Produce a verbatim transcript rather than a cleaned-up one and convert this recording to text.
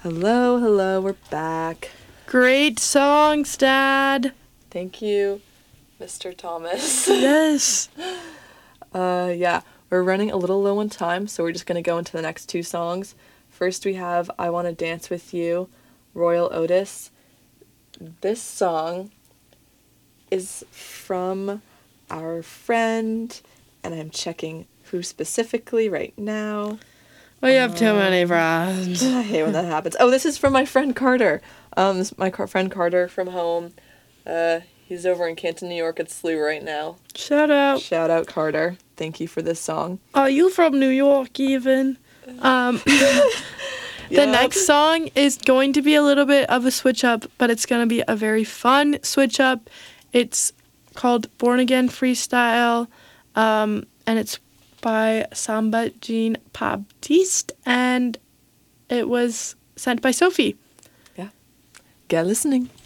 Hello, hello, we're back. Great songs, Dad. Thank you, Mister Thomas. Yes. uh, yeah, we're running a little low on time, so we're just going to go into the next two songs. First, we have I Want to Dance With You, Royal Otis. This song is from our friend, and I'm checking who specifically right now. We have too many friends. I hate when that happens. Oh, this is from my friend Carter. Um, this is my car- friend Carter from home. Uh, he's over in Canton, New York at S L U right now. Shout out. Shout out, Carter. Thank you for this song. Are you from New York even? Um, Yeah. The next song is going to be a little bit of a switch up, but it's going to be a very fun switch up. It's called Born Again Freestyle, um, and it's by Samba Jean Baptiste, and it was sent by Sophie. Get listening.